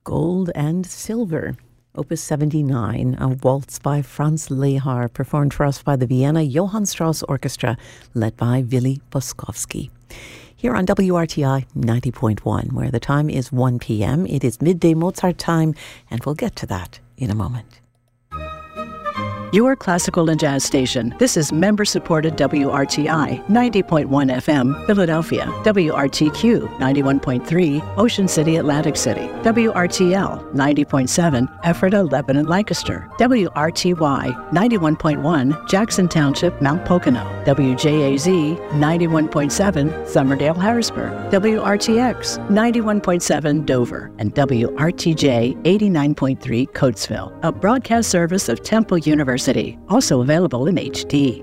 Gold and Silver, Opus 79, a waltz by Franz Lehar, performed for us by the Vienna Johann Strauss Orchestra, led by Willy Boskowski. Here on WRTI 90.1, where the time is 1 p.m. It is midday Mozart time, and we'll get to that in a moment. Your classical and jazz station. This is member-supported WRTI 90.1 FM, Philadelphia, WRTQ 91.3, Ocean City, Atlantic City, WRTL 90.7, Ephrata, Lebanon, Lancaster, WRTY 91.1, Jackson Township, Mount Pocono, WJAZ 91.7, Somerdale, Harrisburg, WRTX 91.7, Dover, and WRTJ 89.3, Coatesville, a broadcast service of Temple University, also available in HD.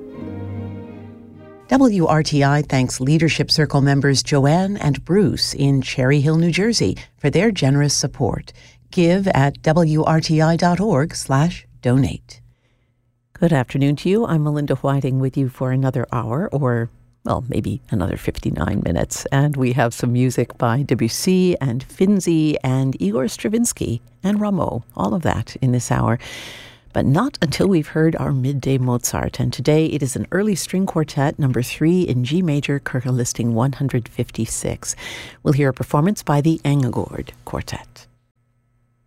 WRTI thanks Leadership Circle members Joanne and Bruce in Cherry Hill, New Jersey for their generous support. Give at wrti.org/donate. Good afternoon to you. I'm Melinda Whiting with you for another hour, or well, maybe another 59 minutes. And we have some music by Debussy and Finzi and Igor Stravinsky and Rameau, all of that in this hour. But not until we've heard our midday Mozart. And today it is an early string quartet, number 3 in G major, Köcher listing 156. We'll hear a performance by the Engegård Quartet.